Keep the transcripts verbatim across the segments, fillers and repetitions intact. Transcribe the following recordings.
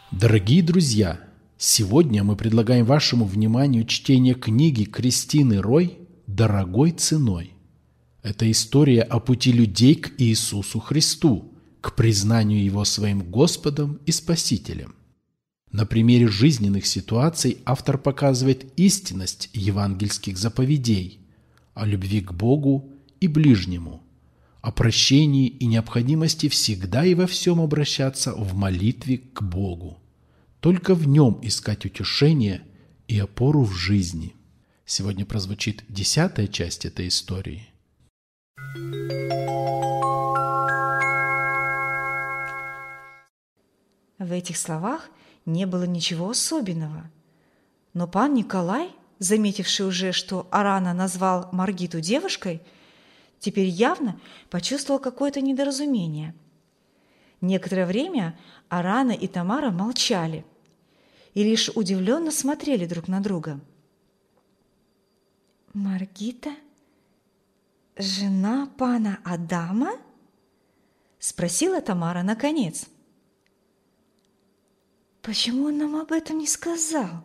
Дорогие друзья, сегодня мы предлагаем вашему вниманию чтение книги Кристины Рой «Дорогой ценой». Это история о пути людей к Иисусу Христу, к признанию Его своим Господом и Спасителем. На примере жизненных ситуаций автор показывает истинность евангельских заповедей о любви к Богу и ближнему, о прощении и необходимости всегда и во всем обращаться в молитве к Богу. Только в Нем искать утешение и опору в жизни. Сегодня прозвучит десятая часть этой истории. В этих словах не было ничего особенного. Но пан Николай, заметивший уже, что Арана назвал Маргиту девушкой, теперь явно почувствовал какое-то недоразумение. Некоторое время Арана и Тамара молчали и лишь удивленно смотрели друг на друга. «Маргита? Жена пана Адама?» – спросила Тамара наконец. «Почему он нам об этом не сказал?»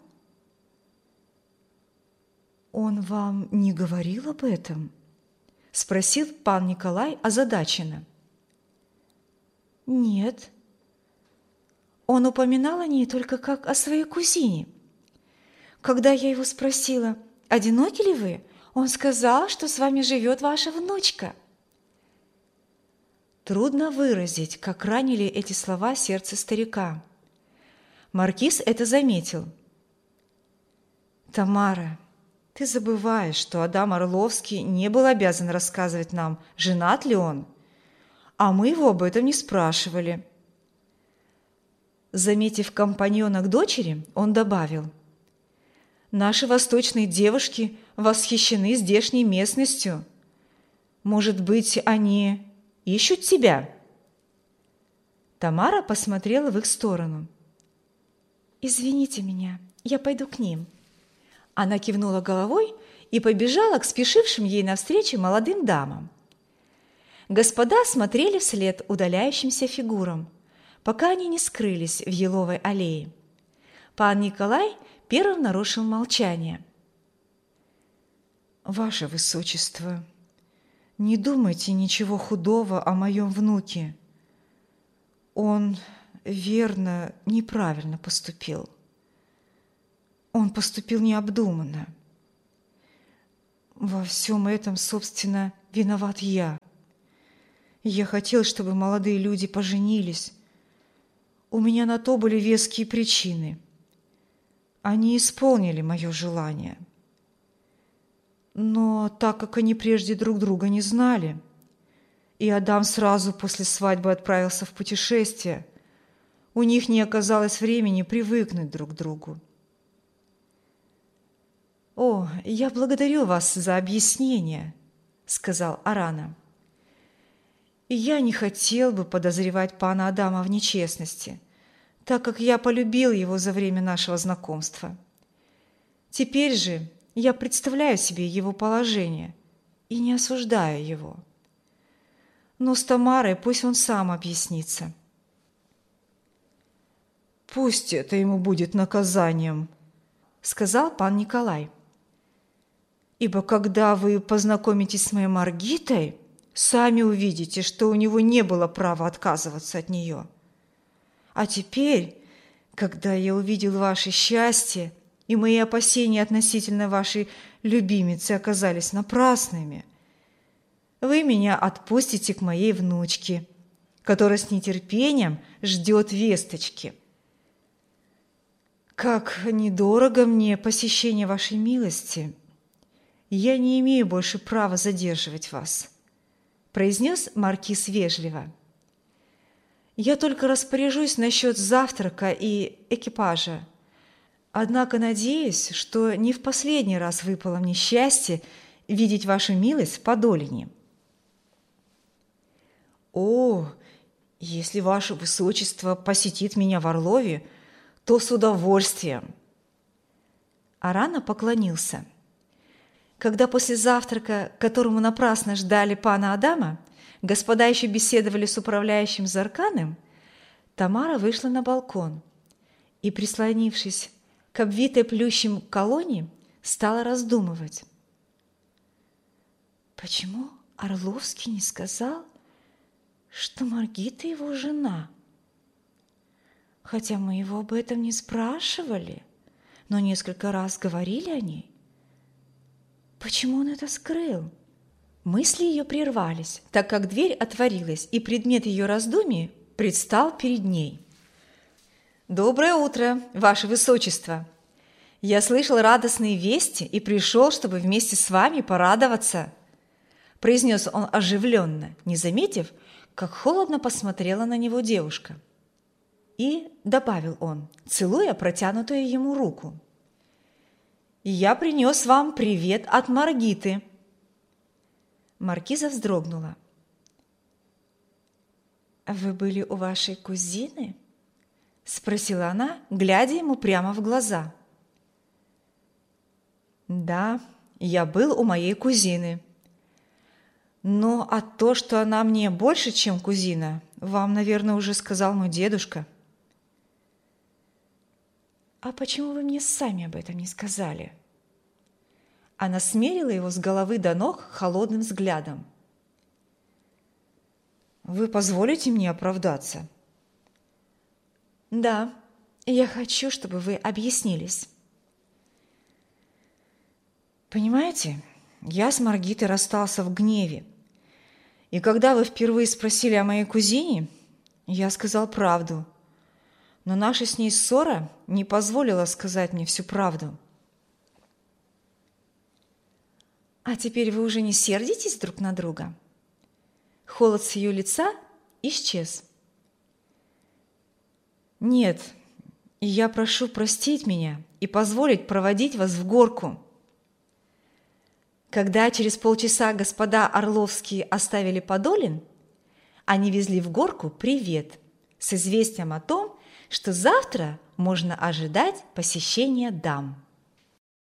«Он вам не говорил об этом?» – спросил пан Николай озадаченно. «Нет. Он упоминал о ней только как о своей кузине. Когда я его спросила, одиноки ли вы, он сказал, что с вами живет ваша внучка». Трудно выразить, как ранили эти слова сердце старика. Маркиз это заметил. «Тамара, ты забываешь, что Адам Орловский не был обязан рассказывать нам, женат ли он, а мы его об этом не спрашивали». Заметив компаньона к дочери, он добавил: «Наши восточные девушки восхищены здешней местностью. Может быть, они ищут тебя?» Тамара посмотрела в их сторону. «Извините меня, я пойду к ним». Она кивнула головой и побежала к спешившим ей навстречу молодым дамам. Господа смотрели вслед удаляющимся фигурам, пока они не скрылись в еловой аллее. Пан Николай первым нарушил молчание. «Ваше Высочество, не думайте ничего худого о моем внуке. Он, верно, неправильно поступил. Он поступил необдуманно. Во всем этом, собственно, виноват я. Я хотел, чтобы молодые люди поженились. У меня на то были веские причины. Они исполнили мое желание. Но так как они прежде друг друга не знали, и Адам сразу после свадьбы отправился в путешествие, у них не оказалось времени привыкнуть друг к другу. «О, я благодарю вас за объяснение», — сказал Арана. «И я не хотел бы подозревать пана Адама в нечестности, так как я полюбил его за время нашего знакомства. Теперь же я представляю себе его положение и не осуждаю его. Но с Тамарой пусть он сам объяснится». «Пусть это ему будет наказанием», — сказал пан Николай. «Ибо когда вы познакомитесь с моей Маргитой, сами увидите, что у него не было права отказываться от нее. А теперь, когда я увидел ваше счастье, и мои опасения относительно вашей любимицы оказались напрасными, вы меня отпустите к моей внучке, которая с нетерпением ждет весточки. Как недорого мне посещение вашей милости, я не имею больше права задерживать вас», – произнес маркиз вежливо. «Я только распоряжусь насчет завтрака и экипажа. Однако надеюсь, что не в последний раз выпало мне счастье видеть вашу милость в Подолине». «О, если ваше высочество посетит меня в Орлове, то с удовольствием». Арана поклонился. Когда после завтрака, которому напрасно ждали пана Адама, господа еще беседовали с управляющим Зарканым, Тамара вышла на балкон и, прислонившись к обвитой плющем колонне, стала раздумывать. Почему Орловский не сказал, что Маргита его жена? Хотя мы его об этом не спрашивали, но несколько раз говорили о ней. Почему он это скрыл? Мысли ее прервались, так как дверь отворилась, и предмет ее раздумий предстал перед ней. «Доброе утро, Ваше Высочество! Я слышал радостные вести и пришел, чтобы вместе с вами порадоваться», произнес он оживленно, не заметив, как холодно посмотрела на него девушка. И добавил он, целуя протянутую ему руку: «Я принес вам привет от Маргиты». Маркиза вздрогнула. «Вы были у вашей кузины?» – спросила она, глядя ему прямо в глаза. «Да, я был у моей кузины. Но а то, что она мне больше, чем кузина, вам, наверное, уже сказал мой дедушка». «А почему вы мне сами об этом не сказали?» Она смерила его с головы до ног холодным взглядом. «Вы позволите мне оправдаться?» «Да, я хочу, чтобы вы объяснились». «Понимаете, я с Маргитой расстался в гневе. И когда вы впервые спросили о моей кузине, я сказал правду. Но наша с ней ссора не позволила сказать мне всю правду». «А теперь вы уже не сердитесь друг на друга?» Холод с ее лица исчез. «Нет, и я прошу простить меня и позволить проводить вас в горку». Когда через полчаса господа Орловские оставили Подолин, они везли в горку привет с известием о том, что завтра можно ожидать посещения дам.